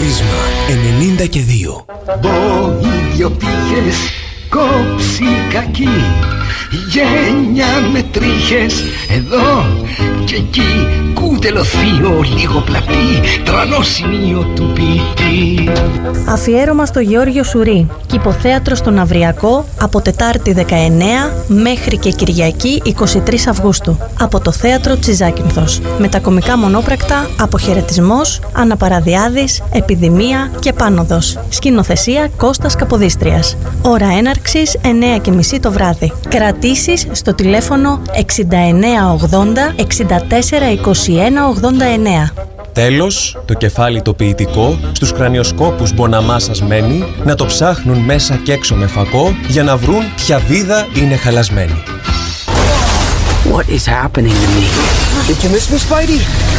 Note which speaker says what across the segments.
Speaker 1: Πρίσμα 92.
Speaker 2: Το ίδιο πήγες κόψει κακή, γένια με τρίχες εδώ και εκεί, κούτελο θείο λίγο πλατή, τρανό σημείο του ποιητή.
Speaker 3: Αφιέρωμα στο Γεώργιο Σουρή, κηποθέατρο στον Αυριακό από Τετάρτη 19 μέχρι και Κυριακή 23 Αυγούστου από το Θέατρο Τσιζάκυνθος, με τα κομικά μονόπρακτα Αποχαιρετισμός, Αναπαραδιάδης, Επιδημία και Πάνοδος. Σκηνοθεσία Κώστας Καποδίστριας. Ώρα έναρξης 9:30 το βράδυ. Κρατήσεις στο τηλέφωνο 6980 64 21 89.
Speaker 1: Τέλος, το κεφάλι το ποιητικό στους κρανιοσκόπους Μποναμά σας μένει να το ψάχνουν μέσα και έξω με φακό για να βρουν ποια βίδα είναι χαλασμένη.
Speaker 4: What is happening to me? Did you miss me, Spidey?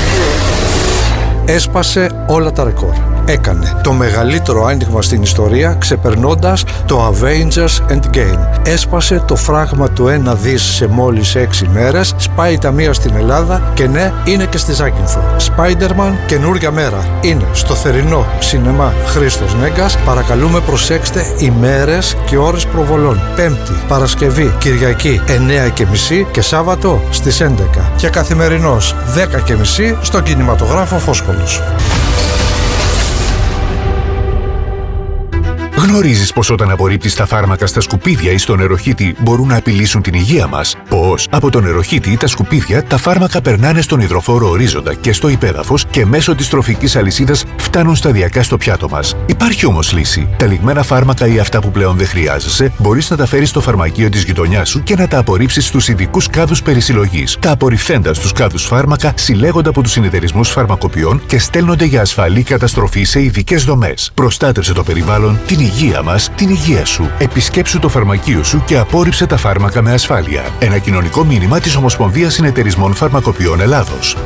Speaker 5: Έσπασε όλα τα ρεκόρ. Έκανε το μεγαλύτερο άνοιγμα στην ιστορία, ξεπερνώντας το Avengers Endgame. Έσπασε το φράγμα του 1 δις σε μόλις 6 μέρες, σπάει ταμεία στην Ελλάδα και ναι, είναι και στη Ζάκυνθο. Spider-Man καινούρια μέρα. Είναι στο θερινό σινεμά Χρήστος Νέγκας. Παρακαλούμε, προσέξτε ημέρες και ώρες προβολών. Πέμπτη, Παρασκευή, Κυριακή 9:30 και Σάββατο στις 11. Και καθημερινός 10:30 στον κινηματογράφο Φόσκολος.
Speaker 6: Γνωρίζεις πως όταν απορρίπτεις τα φάρμακα στα σκουπίδια ή στο νεροχύτη μπορούν να απειλήσουν την υγεία μας? Πως από το νεροχύτη ή τα σκουπίδια τα φάρμακα περνάνε στον υδροφόρο ορίζοντα και στο υπέδαφος και μέσω της τροφικής αλυσίδας φτάνουν σταδιακά στο πιάτο μας. Υπάρχει όμως λύση. Τα λιγμένα φάρμακα ή αυτά που πλέον δεν χρειάζεσαι μπορείς να τα φέρεις στο φαρμακείο της γειτονιάς σου και να τα απορρίψεις στους ειδικούς κάδους περισυλλογής. Τα απορριφθέντα στους κάδους φάρμακα συλλέγονται από τους συνεταιρισμούς φαρμακοποιών και στέλνονται για ασφαλή καταστροφή σε ειδικές δομές. Προστάτευσε το περιβάλλον, την υγεία μας, την υγεία σου. Επισκέψου το φαρμακείο σου και απόρριψε τα φάρμακα με ασφάλεια. Ένα κοινωνικό μήνυμα της Ομοσπονδίας Συνεταιρισμών Φαρμακοποιών Ελλάδος.